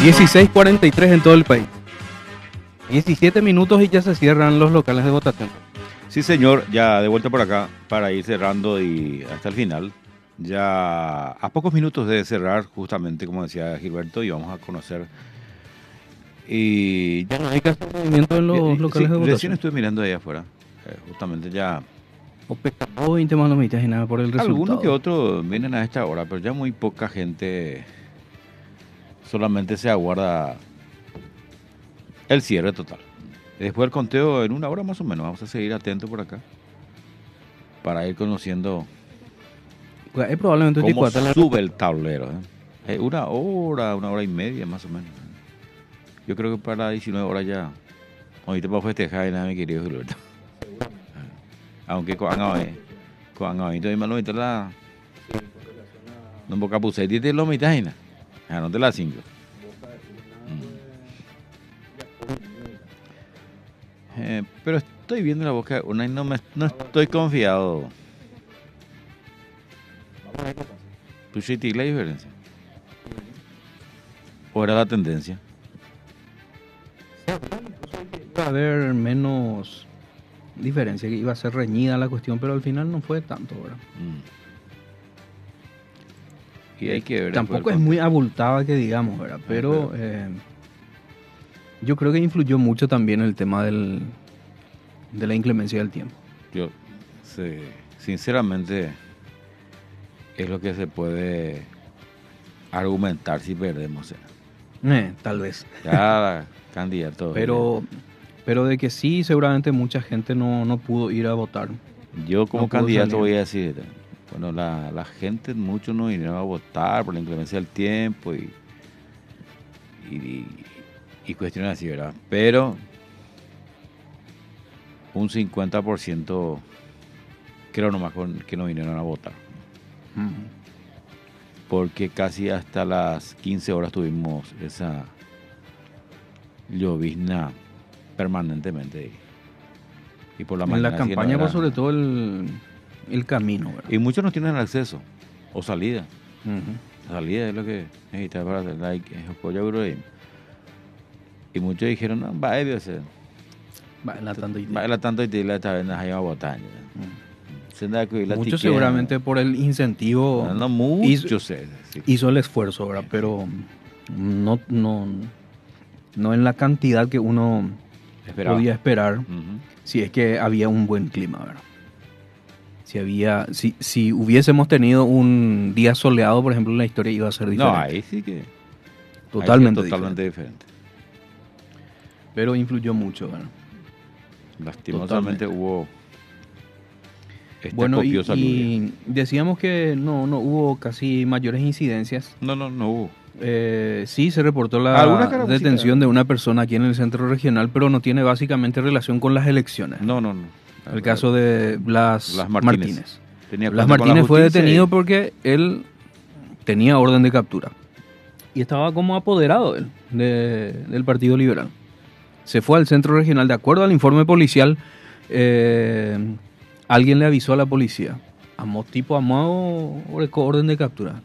16:43 en todo el país. 17 minutos y ya se cierran los locales de votación. Sí, señor, ya de vuelta por acá para ir cerrando y hasta el final. Ya a pocos minutos de cerrar, justamente como decía Gilberto, y vamos a conocer. Y Ya no hay casi movimiento en los locales de recién votación. estuve mirando ahí afuera. Justamente ya. O pescado 20 más no me y nada por el resultado. Algunos que otros vienen a esta hora, pero ya muy poca gente. Solamente se aguarda el cierre total. Después del conteo en una hora más o menos. Vamos a seguir atentos por acá para ir conociendo Es probablemente cómo 24 sube el tablero. Una hora y media más o menos. Yo creo que para 19 horas ya. Ahorita para festejar y nada, mi querido Gilberto. Aunque con ahorita mismo lo la no boca puse tiene lo mitad y nada. No te la 5. Pero estoy viendo la boca de una y no estoy confiado. ¿Tú sentís la diferencia? ¿O era la tendencia? Iba a haber menos diferencia, que iba a ser reñida la cuestión, pero al final no fue tanto, ¿verdad? Y hay que ver. Tampoco es muy abultada que digamos, ¿verdad? Pero yo creo que influyó mucho también el tema de la inclemencia del tiempo. Yo, sinceramente, es lo que se puede argumentar si perdemos. Tal vez. Ya, candidato. Pero de que sí, seguramente mucha gente no pudo ir a votar. Yo como candidato voy a decir, bueno, la gente, muchos no vinieron a votar por la inclemencia del tiempo y cuestiones así, ¿verdad? Pero un 50% creo nomás que no vinieron a votar. Porque casi hasta las 15 horas tuvimos esa llovizna permanentemente. Y por la mañana. En la campaña, pues, sobre todo el camino, ¿verdad? Y muchos no tienen acceso o salida. Uh-huh. La salida es lo que necesitas para hacer y muchos dijeron, no, va a ser. Va a tanto y te la esta vez ahí va a votar. Muchos seguramente por el incentivo. No muchos hizo el esfuerzo, ¿verdad? Pero no en la cantidad que uno podía esperar. Uh-huh. Si es que había un buen clima, ¿verdad? Si hubiésemos tenido un día soleado, por ejemplo, la historia iba a ser diferente. No, ahí sí que totalmente diferente. Pero influyó mucho, ¿verdad? Lastimosamente hubo bueno, y decíamos que no hubo casi mayores incidencias. No hubo. Sí, se reportó la detención de una persona aquí en el centro regional, pero no tiene básicamente relación con las elecciones. No. El caso de Blas Martínez. Blas Martínez fue detenido porque él tenía orden de captura y estaba como apoderado él del Partido Liberal. Se fue al centro regional, de acuerdo al informe policial. Alguien le avisó a la policía. Amado orden de captura.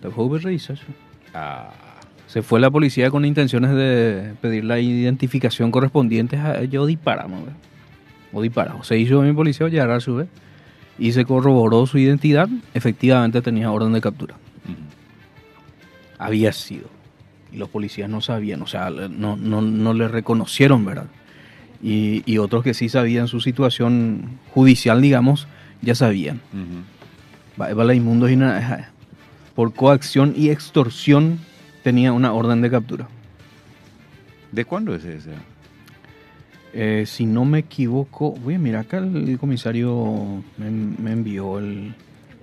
Se fue la policía con intenciones de pedir la identificación correspondiente a ellos. Disparamos. Se hizo mi policía llegar a su vez y se corroboró su identidad. Efectivamente tenía orden de captura. Uh-huh. Había sido. Y los policías no sabían, o sea, no le reconocieron, ¿verdad? Y otros que sí sabían su situación judicial, digamos, ya sabían. Uh-huh. Por coacción y extorsión tenía una orden de captura. ¿De cuándo es ese? Si no me equivoco, voy a mirar acá, el comisario me envió el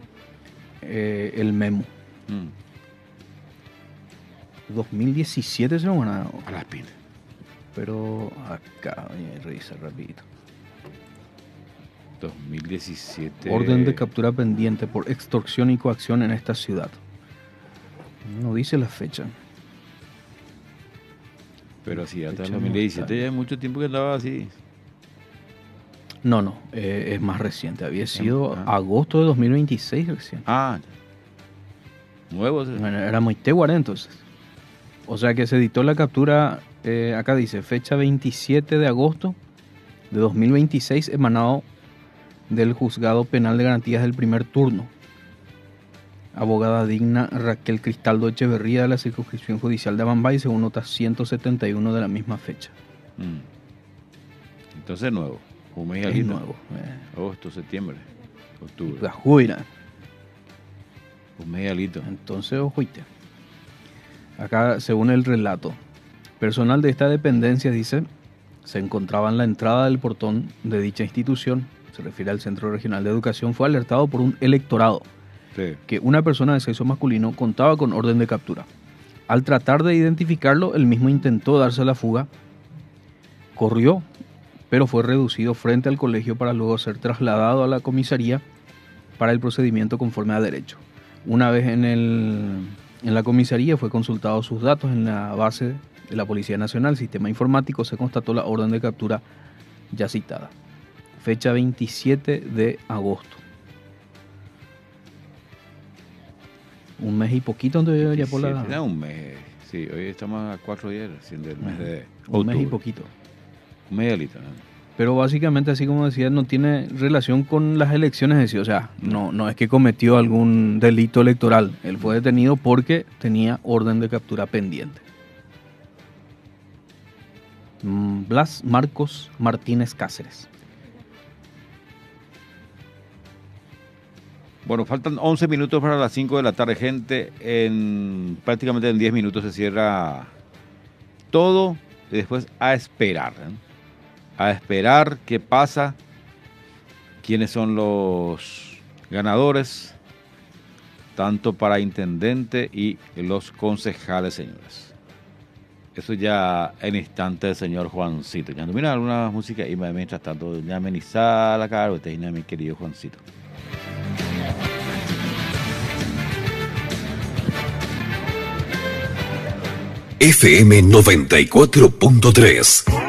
memo. 2017 se lo van a las pilas. Pero acá, voy a revisar rapidito. 2017. Orden de captura pendiente por extorsión y coacción en esta ciudad. No dice la fecha. Pero sí, hasta el 2017 ya hay mucho tiempo que andaba así. No, es más reciente. Había sido agosto de 2026 recién. Nuevo. Bueno, era Moiteguara entonces. O sea que se dictó la captura, acá dice, fecha 27 de agosto de 2026, emanado del Juzgado Penal de Garantías del primer turno. Abogada digna Raquel Cristaldo Echeverría de la Circunscripción Judicial de Amambay, según nota 171 de la misma fecha. Entonces nuevo. Un mes y Es algo. nuevo. Agosto, septiembre, octubre. La juira. Un mes y algo. Entonces, ojuite. Acá, según el relato, personal de esta dependencia, dice, se encontraba en la entrada del portón de dicha institución, se refiere al Centro Regional de Educación, fue alertado por un electorado Sí. que una persona de sexo masculino contaba con orden de captura. Al tratar de identificarlo, el mismo intentó darse a la fuga, corrió, pero fue reducido frente al colegio para luego ser trasladado a la comisaría para el procedimiento conforme a derecho. Una vez en la comisaría fue consultado sus datos en la base de la Policía Nacional, sistema informático, se constató la orden de captura ya citada. Fecha 27 de agosto. Un mes y poquito entonces ya por la... Era un mes. Sí, hoy estamos a 4 días siendo el mes de un mes y octubre. poquito. Un mes y algo, ¿no? Pero básicamente, así como decía, no tiene relación con las elecciones en sí. O sea, no es que cometió algún delito electoral. Él fue detenido porque tenía orden de captura pendiente. Blas Marcos Martínez Cáceres. Bueno, faltan 11 minutos para las 5 de la tarde, gente. Prácticamente en 10 minutos se cierra todo y después a esperar. A esperar qué pasa, quiénes son los ganadores, tanto para intendente y los concejales, señores. Eso ya en instante, señor Juancito. Ya mira alguna música y mientras tanto ya amenizar la cara, usted mi querido Juancito. FM 94.3